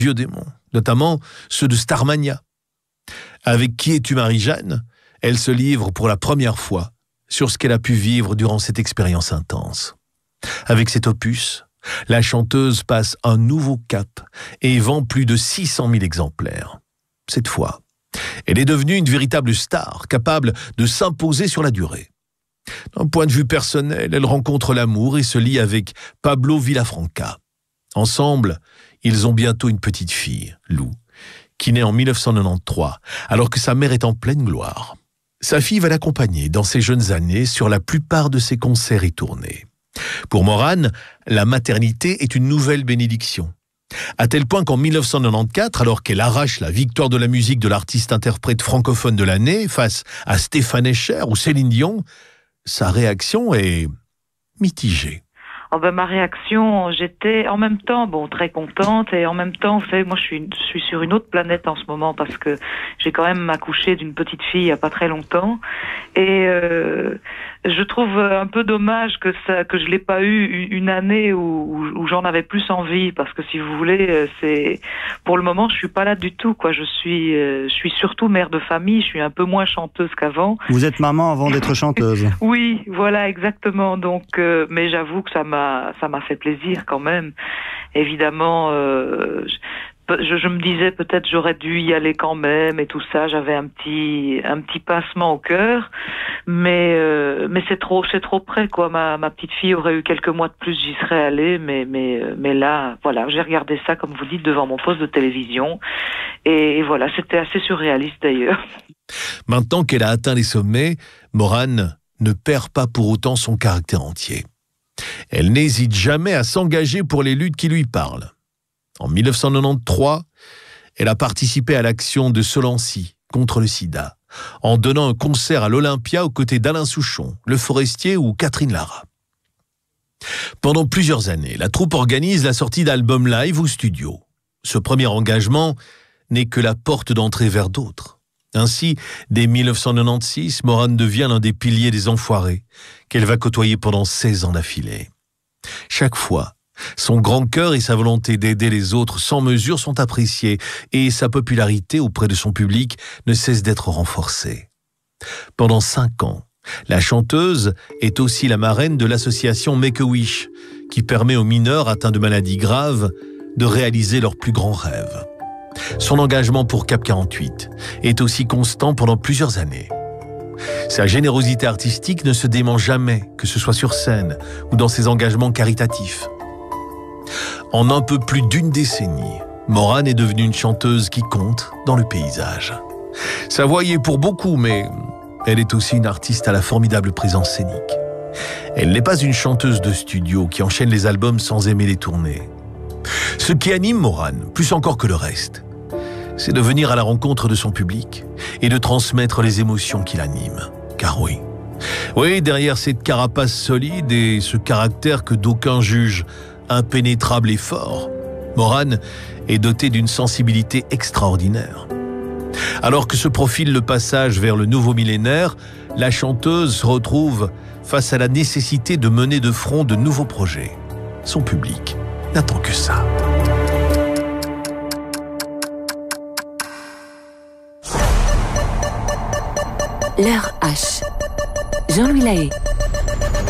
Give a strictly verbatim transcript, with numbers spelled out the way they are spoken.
vieux démons, notamment ceux de Starmania. Avec Qui es-tu Marie-Jeanne, elle se livre pour la première fois sur ce qu'elle a pu vivre durant cette expérience intense. Avec cet opus, la chanteuse passe un nouveau cap et vend plus de six cent mille exemplaires. Cette fois, elle est devenue une véritable star, capable de s'imposer sur la durée. D'un point de vue personnel, elle rencontre l'amour et se lie avec Pablo Villafranca. Ensemble, ils ont bientôt une petite fille, Lou, qui naît en mille neuf cent quatre-vingt-treize, alors que sa mère est en pleine gloire. Sa fille va l'accompagner dans ses jeunes années sur la plupart de ses concerts et tournées. Pour Morane, la maternité est une nouvelle bénédiction. À tel point qu'en mille neuf cent quatre-vingt-quatorze, alors qu'elle arrache la victoire de la musique de l'artiste-interprète francophone de l'année face à Stéphane Escher ou Céline Dion, sa réaction est mitigée. Oh ben, ma réaction, j'étais en même temps bon très contente et en même temps, vous savez, moi je suis, je suis sur une autre planète en ce moment parce que j'ai quand même accouché d'une petite fille il y a pas très longtemps et euh, je trouve un peu dommage que ça, que je l'ai pas eu une année où, où j'en avais plus envie parce que si vous voulez, c'est pour le moment je suis pas là du tout quoi. Je suis, je suis surtout mère de famille, je suis un peu moins chanteuse qu'avant. Vous êtes maman avant d'être chanteuse. Oui, voilà exactement. Donc, euh, mais j'avoue que ça m'a ça m'a fait plaisir quand même. Évidemment, euh, je, je me disais peut-être j'aurais dû y aller quand même et tout ça. J'avais un petit un petit pincement au cœur, mais euh, mais c'est trop c'est trop près quoi. Ma ma petite fille aurait eu quelques mois de plus, j'y serais allée, mais mais mais là voilà, j'ai regardé ça comme vous dites devant mon poste de télévision et, et voilà, c'était assez surréaliste d'ailleurs. Maintenant qu'elle a atteint les sommets, Morane ne perd pas pour autant son caractère entier. Elle n'hésite jamais à s'engager pour les luttes qui lui parlent. En mille neuf cent quatre-vingt-treize, elle a participé à l'action de Solancy contre le sida, en donnant un concert à l'Olympia aux côtés d'Alain Souchon, Le Forestier ou Catherine Lara. Pendant plusieurs années, la troupe organise la sortie d'albums live ou studio. Ce premier engagement n'est que la porte d'entrée vers d'autres. Ainsi, dès mille neuf cent quatre-vingt-seize, Morane devient l'un des piliers des Enfoirés, qu'elle va côtoyer pendant seize ans d'affilée. Chaque fois, son grand cœur et sa volonté d'aider les autres sans mesure sont appréciés et sa popularité auprès de son public ne cesse d'être renforcée. Pendant cinq ans, la chanteuse est aussi la marraine de l'association Make-A-Wish, qui permet aux mineurs atteints de maladies graves de réaliser leurs plus grands rêves. Son engagement pour Cap quarante-huit est aussi constant pendant plusieurs années. Sa générosité artistique ne se dément jamais, que ce soit sur scène ou dans ses engagements caritatifs. En un peu plus d'une décennie, Morane est devenue une chanteuse qui compte dans le paysage. Sa voix y est pour beaucoup, mais elle est aussi une artiste à la formidable présence scénique. Elle n'est pas une chanteuse de studio qui enchaîne les albums sans aimer les tournées. Ce qui anime Morane, plus encore que le reste, c'est de venir à la rencontre de son public et de transmettre les émotions qui l'animent. Car oui, oui, derrière cette carapace solide et ce caractère que d'aucuns jugent impénétrable et fort, Morane est dotée d'une sensibilité extraordinaire. Alors que se profile le passage vers le nouveau millénaire, la chanteuse se retrouve face à la nécessité de mener de front de nouveaux projets. Son public n'attend que ça. L'heure H. Jean-Louis Lahaye.